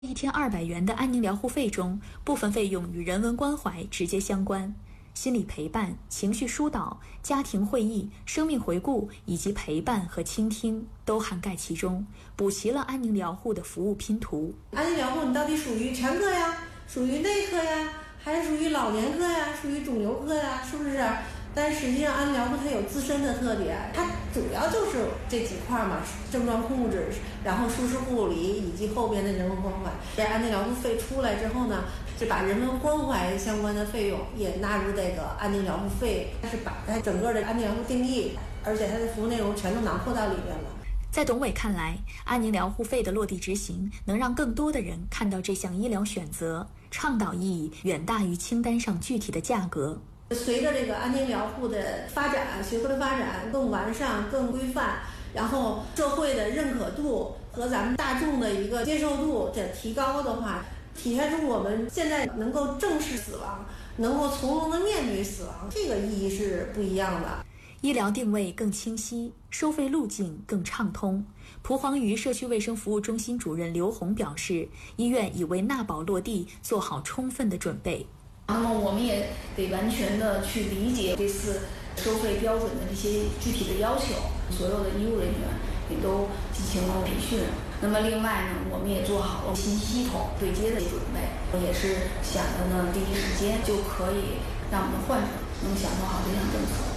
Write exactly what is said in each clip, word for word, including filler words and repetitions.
一天二百元的安宁疗护费中，部分费用与人文关怀直接相关，心理陪伴、情绪疏导、家庭会议、生命回顾以及陪伴和倾听都涵盖其中，补齐了安宁疗护的服务拼图。 安宁疗护你到底属于全科呀，属于内科呀，还是属于老年科呀，属于肿瘤科呀，是不是？但实际上安宁疗护它有自身的特点，它主要就是这几块嘛，症状控制，然后舒适护理以及后边的人文关怀。这安宁疗护费出来之后呢，是把人文关怀相关的费用也纳入这个安宁疗护费，它是把它整个的安宁疗护定义，而且它的服务内容全都囊括到里面了。 在董伟看来，安宁疗护费的落地执行能让更多的人看到这项医疗选择，倡导意义远大于清单上具体的价格。 随着这个安宁疗护的发展，学科的发展更完善、更规范，然后社会的认可度和咱们大众的一个接受度的提高的话，体现出我们现在能够正视死亡，能够从容的面对死亡，这个意义是不一样的。 医疗定位更清晰，收费路径更畅通。蒲黄榆社区卫生服务中心主任刘红表示，医院已为纳保落地做好充分的准备。 那么我们也得完全的去理解这次收费标准的这些具体的要求，所有的医务人员也都进行了培训。那么另外呢，我们也做好了信息系统对接的准备，也是想着呢第一时间就可以让我们的患者能享受好这项政策。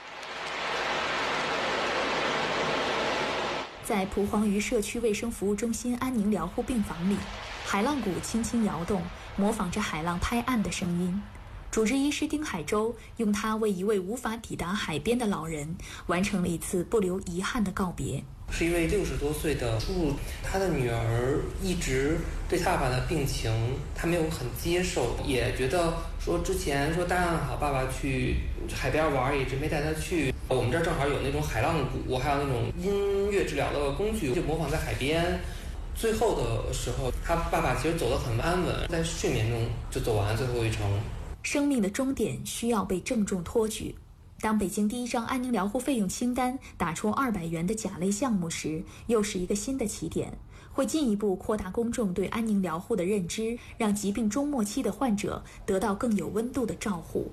在蒲黄榆社区卫生服务中心安宁疗护病房里，海浪鼓轻轻摇动，模仿着海浪拍岸的声音。主治医师丁海洲用它为一位无法抵达海边的老人完成了一次不留遗憾的告别。 是一位六十多岁的叔叔，他的女儿一直对他爸爸的病情他没有很接受，也觉得说之前说答应好爸爸去海边玩，一直没带他去。我们这儿正好有那种海浪鼓，还有那种音乐治疗的工具，就模仿在海边。最后的时候，他爸爸其实走得很安稳，在睡眠中就走完最后一程。 生命的终点需要被郑重托举。当北京第一张安宁疗护费用清单打出二百元的甲类项目时，又是一个新的起点，会进一步扩大公众对安宁疗护的认知，让疾病中末期的患者得到更有温度的照护。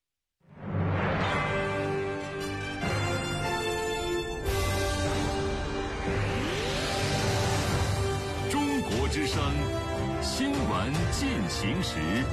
中国之声新闻进行时。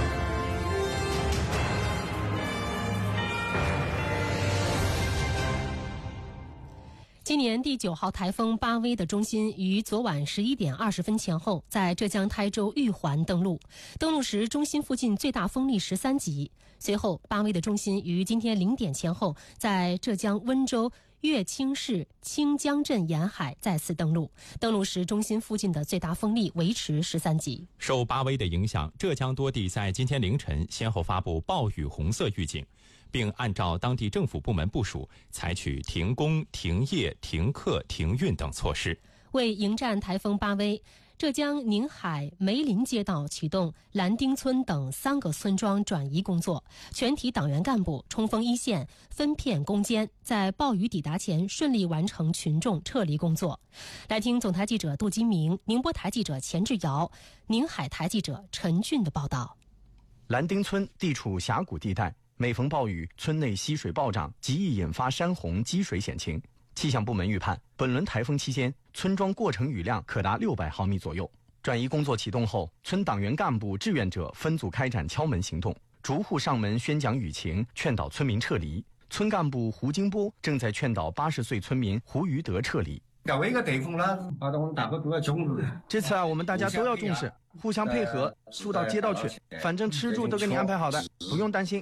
今年第九号台风巴威的中心于昨晚十一点二十分前后在浙江台州玉环登陆，登陆时中心附近最大风力十三级。随后，巴威的中心于今天零点前后在浙江温州乐清市清江镇沿海再次登陆，登陆时中心附近的最大风力维持十三级。 受巴威的影响，浙江多地在今天凌晨先后发布暴雨红色预警，并按照当地政府部门部署，采取停工、停业、停课、停运等措施。 为迎战台风巴威，浙江宁海梅林街道启动蓝丁村等三个村庄转移工作，全体党员干部冲锋一线，分片攻坚，在暴雨抵达前顺利完成群众撤离工作。来听总台记者杜金明、宁波台记者钱志尧、宁海台记者陈俊的报道。 蓝丁村地处峡谷地带，每逢暴雨，村内溪水暴涨，极易引发山洪积水险情。气象部门预判，本轮台风期间，村庄过程雨量可达六百毫米左右。转移工作启动后，村党员干部、志愿者分组开展敲门行动，逐户上门宣讲雨情，劝导村民撤离。村干部胡金波正在劝导八十岁村民胡余德撤离。 搞一个地方啦，把我们大家都要重视。 这次啊，我们大家都要重视，互相配合，住到街道去，反正吃住都给你安排好的，不用担心。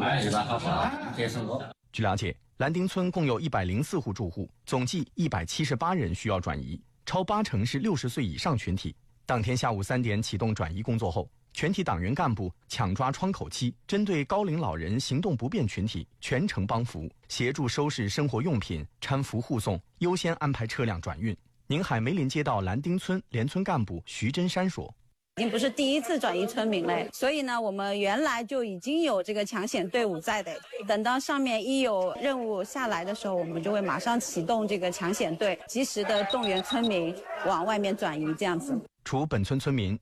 据了解，蓝丁村共有一百零四户住户，总计一百七十八人需要转移，超八成是六十岁以上群体。当天下午三点启动转移工作后，全体党员干部抢抓窗口期，针对高龄老人、行动不便群体全程帮扶，协助收拾生活用品，搀扶护送，优先安排车辆转运。宁海梅林街道蓝丁村联村干部徐真山说， 已经不是第一次转移村民了，所以呢，我们原来就已经有这个抢险队伍在的。等到上面一有任务下来的时候，我们就会马上启动这个抢险队，及时的动员村民往外面转移，这样子。 除本村村民